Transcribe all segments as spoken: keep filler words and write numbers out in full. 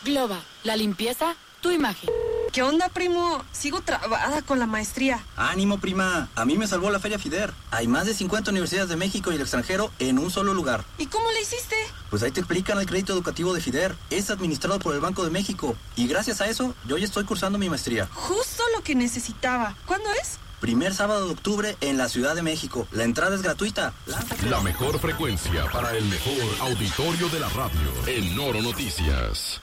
Globa, la limpieza, tu imagen. ¿Qué onda, primo? Sigo trabada con la maestría. Ánimo, prima. A mí me salvó la Feria FIDER. Hay más de cincuenta universidades de México y el extranjero en un solo lugar. ¿Y cómo le hiciste? Pues ahí te explican el crédito educativo de FIDER. Es administrado por el Banco de México. Y gracias a eso, yo ya estoy cursando mi maestría. Justo lo que necesitaba. ¿Cuándo es? Primer sábado de octubre en la Ciudad de México. La entrada es gratuita. Lánzate. La mejor frecuencia para el mejor auditorio de la radio. En Noro Noticias.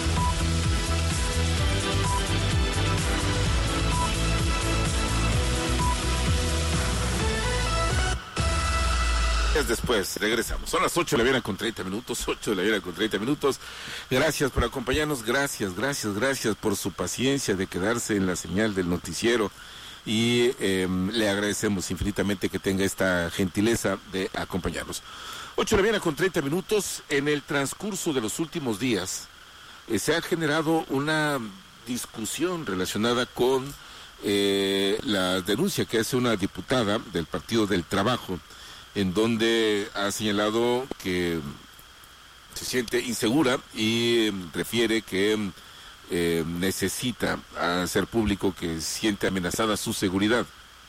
Después, regresamos. Son las ocho de la mañana con treinta minutos, ocho de la mañana con treinta minutos. Gracias por acompañarnos, gracias, gracias, gracias por su paciencia de quedarse en la señal del noticiero. Y eh, le agradecemos infinitamente que tenga esta gentileza de acompañarnos. ocho de la mañana con treinta minutos. En el transcurso de los últimos días eh, se ha generado una discusión relacionada con eh, la denuncia que hace una diputada del Partido del Trabajo, en donde ha señalado que se siente insegura y eh, refiere que eh, necesita hacer público que siente amenazada su seguridad,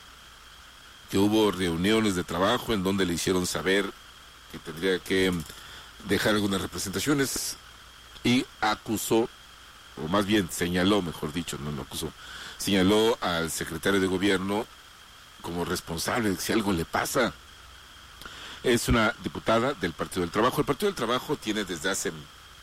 que hubo reuniones de trabajo en donde le hicieron saber que tendría que dejar algunas representaciones y acusó, o más bien señaló, mejor dicho, no lo acusó, señaló al secretario de gobierno como responsable de que si algo le pasa. Es una diputada del Partido del Trabajo. El Partido del Trabajo tiene desde hace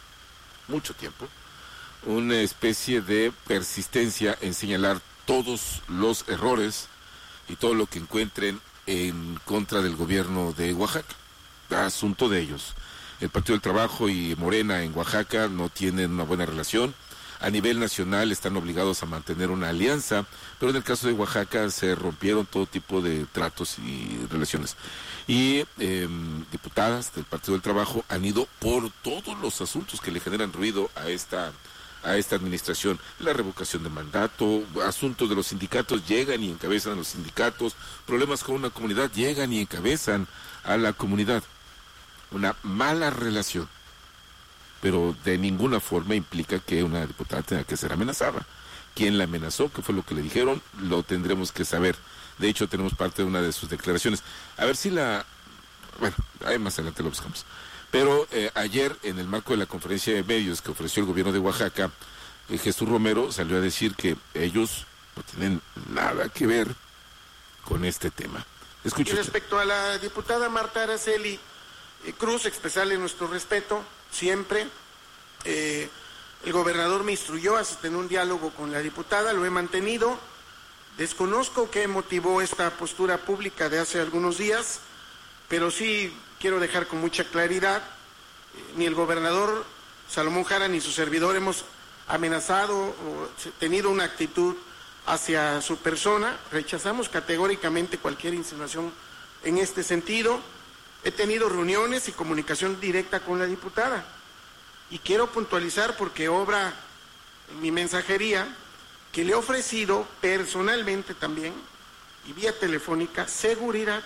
mucho tiempo una especie de persistencia en señalar todos los errores y todo lo que encuentren en contra del gobierno de Oaxaca. Asunto de ellos. El Partido del Trabajo y Morena en Oaxaca no tienen una buena relación. A nivel nacional están obligados a mantener una alianza, pero en el caso de Oaxaca se rompieron todo tipo de tratos y relaciones. Y eh, diputadas del Partido del Trabajo han ido por todos los asuntos que le generan ruido a esta a esta administración. La revocación de mandato, asuntos de los sindicatos, llegan y encabezan a los sindicatos, problemas con una comunidad, llegan y encabezan a la comunidad. Una mala relación, pero de ninguna forma implica que una diputada tenga que ser amenazada. ¿Quién la amenazó? ¿Qué fue lo que le dijeron? Lo tendremos que saber. De hecho, tenemos parte de una de sus declaraciones. A ver si la... Bueno, ahí más adelante lo buscamos. Pero eh, ayer, en el marco de la conferencia de medios que ofreció el gobierno de Oaxaca, eh, Jesús Romero salió a decir que ellos no tienen nada que ver con este tema. Escuche. Y respecto a la diputada Marta Araceli eh, Cruz, expresarle nuestro respeto siempre. Eh, el gobernador me instruyó a tener un diálogo con la diputada, lo he mantenido. Desconozco qué motivó esta postura pública de hace algunos días, pero sí quiero dejar con mucha claridad, eh, ni el gobernador Salomón Jara ni su servidor hemos amenazado o tenido una actitud hacia su persona. Rechazamos categóricamente cualquier insinuación en este sentido. He tenido reuniones y comunicación directa con la diputada y quiero puntualizar, porque obra en mi mensajería, que le he ofrecido personalmente también y vía telefónica seguridad,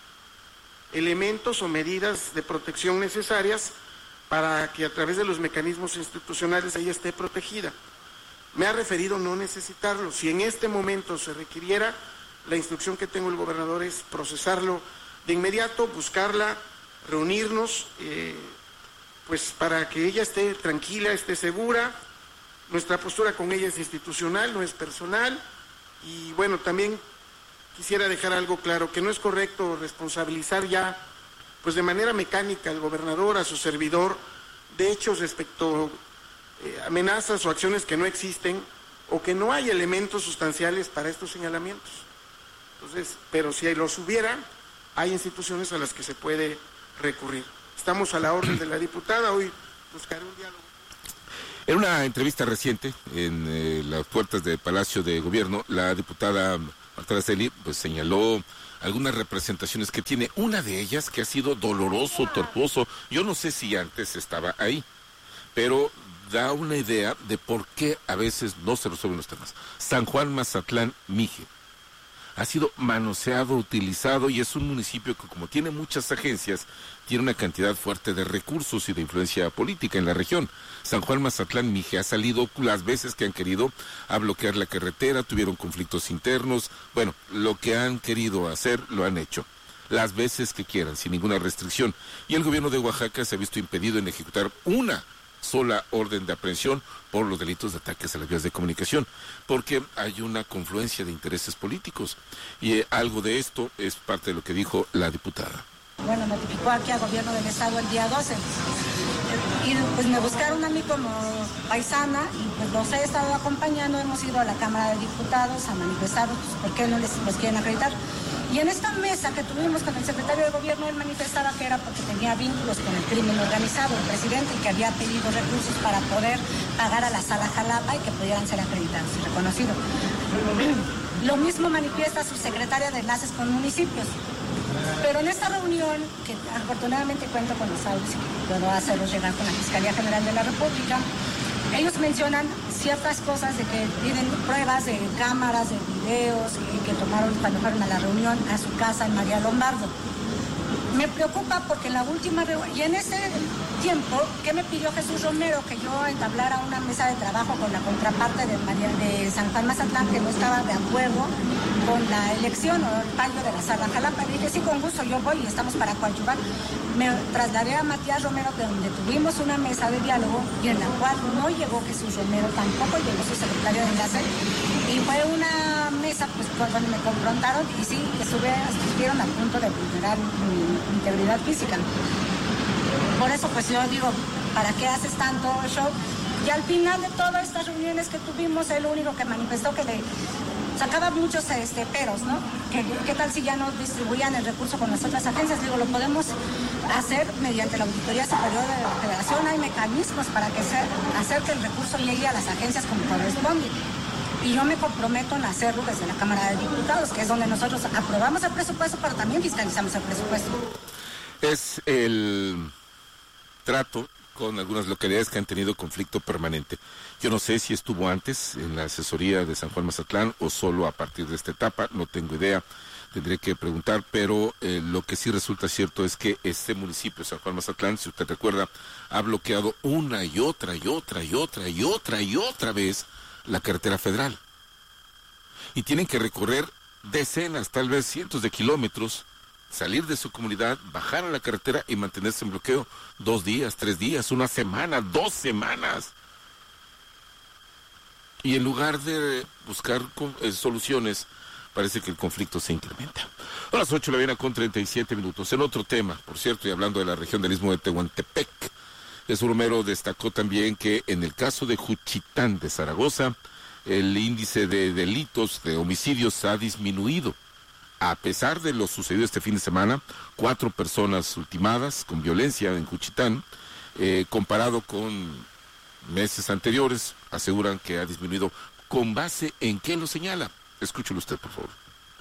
elementos o medidas de protección necesarias para que a través de los mecanismos institucionales ella esté protegida. Me ha referido no necesitarlo. Si en este momento se requiriera, la instrucción que tengo el gobernador es procesarlo de inmediato, buscarla, reunirnos, eh, pues para que ella esté tranquila, esté segura. Nuestra postura con ella es institucional, no es personal. Y bueno, también quisiera dejar algo claro, que no es correcto responsabilizar ya, pues de manera mecánica al gobernador, a su servidor, de hechos respecto a eh, amenazas o acciones que no existen o que no hay elementos sustanciales para estos señalamientos. Entonces, pero si los hubiera, hay instituciones a las que se puede recurrir. Estamos a la orden de la diputada, hoy buscaré un diálogo. En una entrevista reciente en eh, las puertas del Palacio de Gobierno, la diputada Marta Araceli pues señaló algunas representaciones que tiene, una de ellas que ha sido doloroso, tortuoso. Yo no sé si antes estaba ahí, pero da una idea de por qué a veces no se resuelven los temas. San Juan Mazatlán Mije. ha sido manoseado, utilizado, y es un municipio que, como tiene muchas agencias, tiene una cantidad fuerte de recursos y de influencia política en la región. San Juan Mazatlán Mije ha salido las veces que han querido a bloquear la carretera, tuvieron conflictos internos, bueno, lo que han querido hacer lo han hecho, las veces que quieran, sin ninguna restricción, y el gobierno de Oaxaca se ha visto impedido en ejecutar una sola orden de aprehensión por los delitos de ataques a las vías de comunicación, porque hay una confluencia de intereses políticos, y eh, algo de esto es parte de lo que dijo la diputada. Bueno, notificó aquí al gobierno del estado el día doce, y pues me buscaron a mí como paisana, y pues los he estado acompañando, hemos ido a la Cámara de Diputados a manifestar pues, por qué no les los quieren acreditar. Y en esta mesa que tuvimos con el secretario de Gobierno, él manifestaba que era porque tenía vínculos con el crimen organizado, el presidente, y que había pedido recursos para poder pagar a la Sala Jalapa y que pudieran ser acreditados y reconocidos. Lo mismo manifiesta su secretaria de Enlaces con Municipios. Pero en esta reunión, que afortunadamente cuento con los audios y puedo hacerlos llegar con la Fiscalía General de la República, ellos mencionan ciertas cosas de que tienen pruebas de cámaras, de videos y que tomaron cuando fueron a la reunión a su casa en María Lombardo. Me preocupa porque en la última reunión, y en ese tiempo, ¿qué me pidió Jesús Romero? Que yo entablara una mesa de trabajo con la contraparte de, María, de San Juan Mazatlán, que no estaba de acuerdo con la elección o el fallo de la Sala Jalapa. Le dije, sí, con gusto, yo voy y estamos para coadyuvar. Me trasladé a Matías Romero, de donde tuvimos una mesa de diálogo y en la cual no llegó Jesús Romero, tampoco llegó su secretario de Enlace, y fue una mesa pues cuando me confrontaron y sí, estuve, estuvieron a punto de vulnerar mi integridad física. Por eso pues yo digo, ¿para qué haces tanto show? Y al final de todas estas reuniones que tuvimos, él lo único que manifestó que le sacaba muchos este, peros, ¿no? ¿Qué, ¿Qué tal si ya no distribuían el recurso con las otras agencias? Digo, lo podemos hacer mediante la Auditoría Superior de la Federación. Hay mecanismos para que se, hacer que el recurso llegue a las agencias como corresponde. Y yo me comprometo en hacerlo desde la Cámara de Diputados, que es donde nosotros aprobamos el presupuesto, pero también fiscalizamos el presupuesto. Es el trato con algunas localidades que han tenido conflicto permanente. Yo no sé si estuvo antes en la asesoría de San Juan Mazatlán o solo a partir de esta etapa, no tengo idea, tendré que preguntar, pero eh, lo que sí resulta cierto es que este municipio, San Juan Mazatlán, si usted recuerda, ha bloqueado una y otra y otra y otra y otra y otra vez la carretera federal. Y tienen que recorrer decenas, tal vez cientos de kilómetros, salir de su comunidad, bajar a la carretera y mantenerse en bloqueo dos días, tres días, una semana, dos semanas. Y en lugar de buscar eh, soluciones, parece que el conflicto se incrementa. A las ocho de la mañana con treinta y siete minutos. En otro tema, por cierto, y hablando de la región del Istmo de Tehuantepec, Jesús Romero destacó también que en el caso de Juchitán de Zaragoza, el índice de delitos, de homicidios ha disminuido. A pesar de lo sucedido este fin de semana, cuatro personas ultimadas con violencia en Juchitán, eh, comparado con meses anteriores, aseguran que ha disminuido. ¿Con base en qué lo señala? Escúchelo usted, por favor.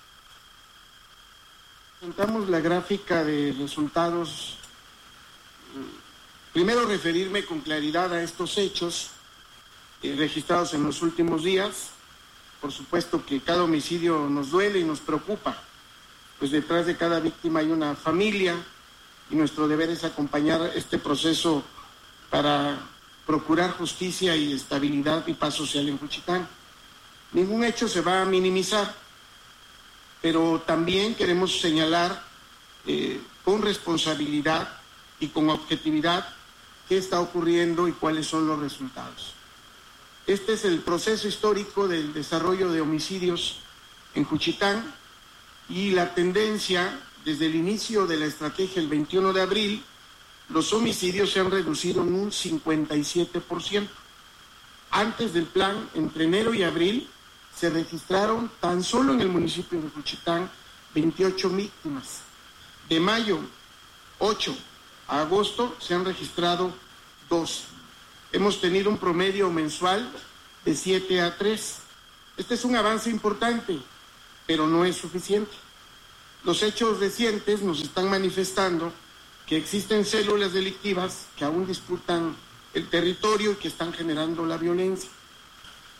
Presentamos la gráfica de resultados. Primero, referirme con claridad a estos hechos eh, registrados en los últimos días. Por supuesto que cada homicidio nos duele y nos preocupa, pues detrás de cada víctima hay una familia y nuestro deber es acompañar este proceso para procurar justicia y estabilidad y paz social en Juchitán. Ningún hecho se va a minimizar, pero también queremos señalar eh, con responsabilidad y con objetividad qué está ocurriendo y cuáles son los resultados. Este es el proceso histórico del desarrollo de homicidios en Juchitán y la tendencia desde el inicio de la estrategia el veintiuno de abril, los homicidios se han reducido en un cincuenta y siete por ciento. Antes del plan, entre enero y abril, se registraron tan solo en el municipio de Juchitán veintiocho víctimas. De mayo ocho a agosto se han registrado dos. Hemos tenido un promedio mensual de siete a tres. Este es un avance importante, pero no es suficiente. Los hechos recientes nos están manifestando que existen células delictivas que aún disputan el territorio y que están generando la violencia.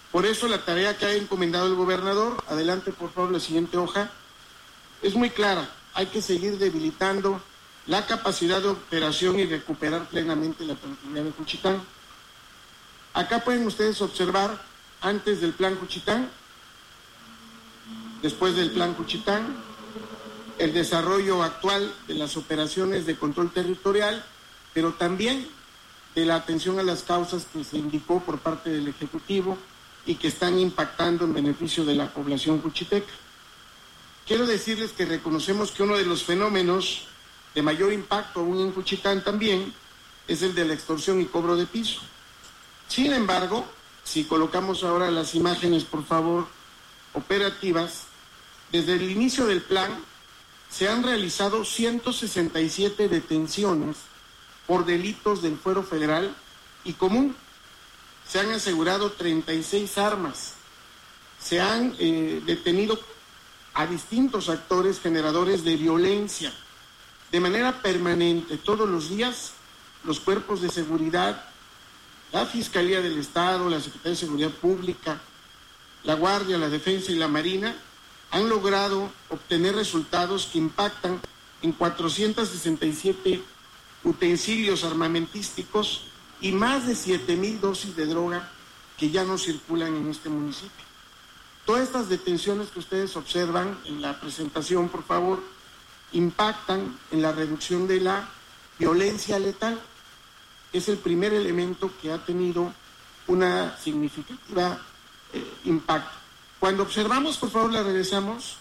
Por eso la tarea que ha encomendado el gobernador, adelante por favor la siguiente hoja, es muy clara. Hay que seguir debilitando la capacidad de operación y recuperar plenamente la tranquilidad de Juchitán. Acá pueden ustedes observar antes del plan Juchitán, después del plan Juchitán, el desarrollo actual de las operaciones de control territorial, pero también de la atención a las causas que se indicó por parte del Ejecutivo y que están impactando en beneficio de la población juchiteca. Quiero decirles que reconocemos que uno de los fenómenos de mayor impacto aún en Juchitán también es el de la extorsión y cobro de piso. Sin embargo, si colocamos ahora las imágenes, por favor, operativas, desde el inicio del plan se han realizado ciento sesenta y siete detenciones por delitos del fuero federal y común. Se han asegurado treinta y seis armas. Se han eh, detenido a distintos actores generadores de violencia. De manera permanente, todos los días, los cuerpos de seguridad, la Fiscalía del Estado, la Secretaría de Seguridad Pública, la Guardia, la Defensa y la Marina han logrado obtener resultados que impactan en cuatrocientos sesenta y siete utensilios armamentísticos y más de siete mil dosis de droga que ya no circulan en este municipio. Todas estas detenciones que ustedes observan en la presentación, por favor, impactan en la reducción de la violencia letal. Es el primer elemento que ha tenido una significativa eh, impacto. Cuando observamos, por favor, la regresamos,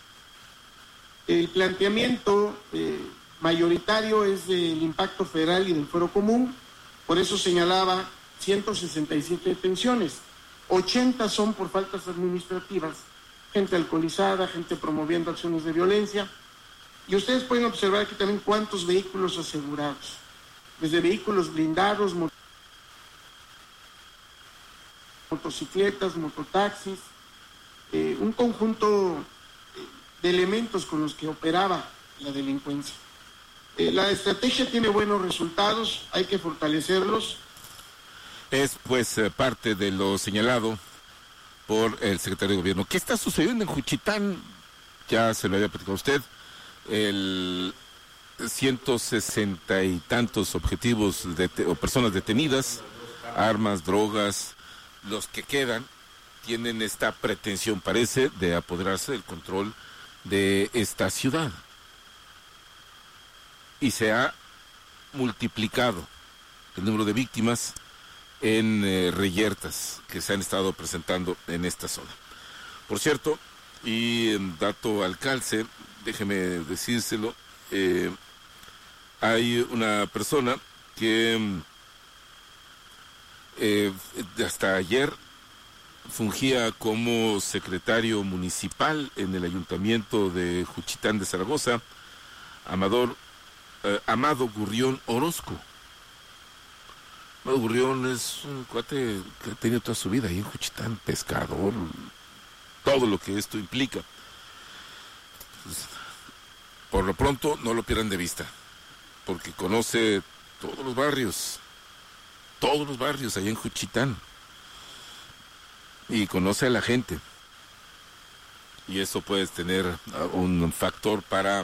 el planteamiento eh, mayoritario es del impacto federal y del fuero común, por eso señalaba ciento sesenta y siete detenciones, ochenta son por faltas administrativas, gente alcoholizada, gente promoviendo acciones de violencia, y ustedes pueden observar aquí también cuántos vehículos asegurados, desde vehículos blindados, mot- motocicletas, mototaxis, eh, un conjunto de elementos con los que operaba la delincuencia. Eh, la estrategia tiene buenos resultados, hay que fortalecerlos. Es pues eh, parte de lo señalado por el secretario de Gobierno. ¿Qué está sucediendo en Juchitán? Ya se lo había platicado a usted. El ciento sesenta y tantos objetivos de, o personas detenidas, armas, drogas, los que quedan tienen esta pretensión, parece, de apoderarse del control de esta ciudad. Y se ha multiplicado el número de víctimas en eh, reyertas que se han estado presentando en esta zona. Por cierto, y en dato al calce, déjeme decírselo, eh, hay una persona que eh, hasta ayer fungía como secretario municipal en el ayuntamiento de Juchitán de Zaragoza, Amador, eh, Amado Gurrión Orozco. Amado Gurrión es un cuate que ha tenido toda su vida ahí en Juchitán, pescador, todo lo que esto implica. Por lo pronto, no lo pierdan de vista, porque conoce todos los barrios, todos los barrios allá en Juchitán, y conoce a la gente, y eso puede tener un factor para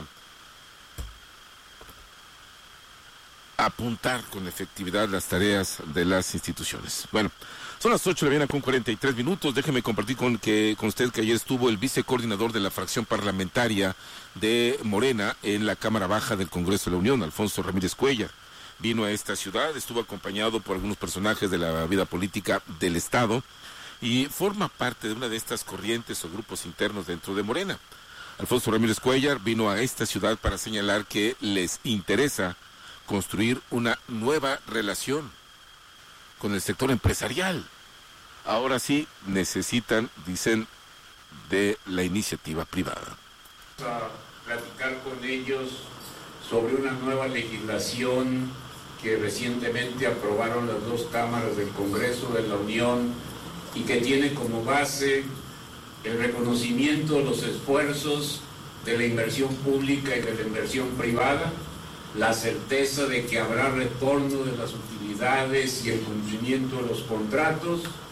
apuntar con efectividad las tareas de las instituciones. Bueno, son las ocho de la mañana con cuarenta y tres minutos. Déjeme compartir con, que, con usted que ayer estuvo el vicecoordinador de la fracción parlamentaria de Morena en la Cámara Baja del Congreso de la Unión, Alfonso Ramírez Cuellar. Vino a esta ciudad, estuvo acompañado por algunos personajes de la vida política del Estado y forma parte de una de estas corrientes o grupos internos dentro de Morena. Alfonso Ramírez Cuellar vino a esta ciudad para señalar que les interesa construir una nueva relación con el sector empresarial. Ahora sí necesitan, dicen, de la iniciativa privada. Vamos a platicar con ellos sobre una nueva legislación que recientemente aprobaron las dos cámaras del Congreso de la Unión y que tiene como base el reconocimiento de los esfuerzos de la inversión pública y de la inversión privada, la certeza de que habrá retorno de las utilidades y el cumplimiento de los contratos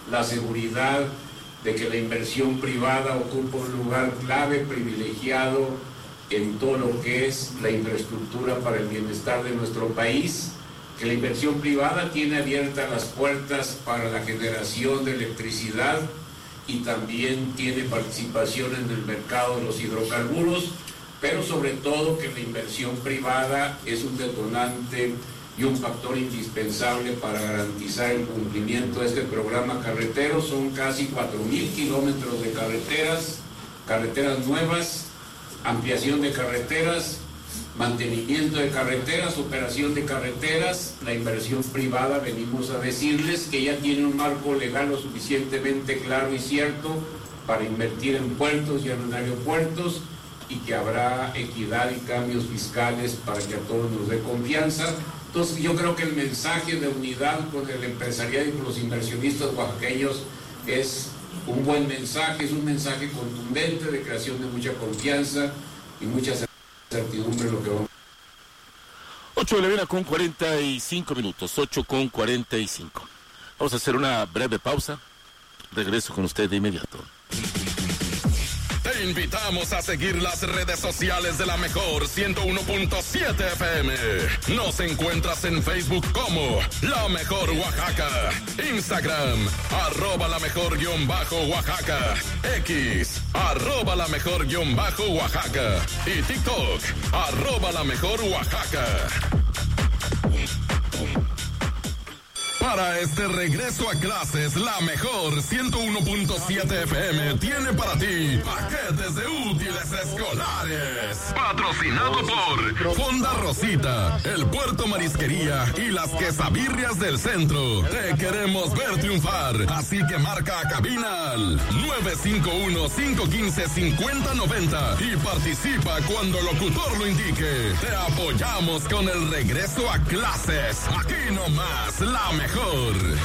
la seguridad de que la inversión privada ocupa un lugar clave, privilegiado en todo lo que es la infraestructura para el bienestar de nuestro país, que la inversión privada tiene abiertas las puertas para la generación de electricidad y también tiene participación en el mercado de los hidrocarburos, pero sobre todo que la inversión privada es un detonante y un factor indispensable para garantizar el cumplimiento de este programa carretero. Son casi cuatro mil kilómetros de carreteras, carreteras nuevas, ampliación de carreteras, mantenimiento de carreteras, operación de carreteras. La inversión privada, venimos a decirles que ya tiene un marco legal lo suficientemente claro y cierto para invertir en puertos y en aeropuertos, y que habrá equidad y cambios fiscales para que a todos nos dé confianza. Entonces yo creo que el mensaje de unidad con el empresariado y con los inversionistas oaxaqueños es un buen mensaje, es un mensaje contundente de creación de mucha confianza y mucha certidumbre en lo que vamos. ocho de la mañana con cuarenta y cinco minutos, ocho con cuarenta y cinco. Vamos a hacer una breve pausa. Regreso con usted de inmediato. Te invitamos a seguir las redes sociales de la Mejor ciento uno punto siete F M. Nos encuentras en Facebook como La Mejor Oaxaca, Instagram, arroba la mejor guión bajo Oaxaca, X, arroba la mejor guión bajo Oaxaca y TikTok, arroba la mejor Oaxaca. Para este regreso a clases, la Mejor ciento uno punto siete F M tiene para ti paquetes de útiles escolares. Patrocinado por Fonda Rosita, El Puerto Marisquería y las Quesabirrias del Centro. Te queremos ver triunfar, así que marca a cabina al nueve cinco uno, cinco uno cinco, cinco cero nueve cero y participa cuando el locutor lo indique. Te apoyamos con el regreso a clases. Aquí nomás, la Mejor.